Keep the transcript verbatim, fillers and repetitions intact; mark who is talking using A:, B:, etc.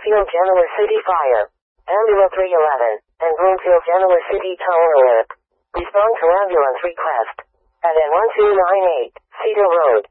A: Broomfield Genoa City Fire. Ambulance three eleven, and Broomfield Genoa City Tower Alert. Respond to ambulance request. At N one two nine eight, Cedar Road.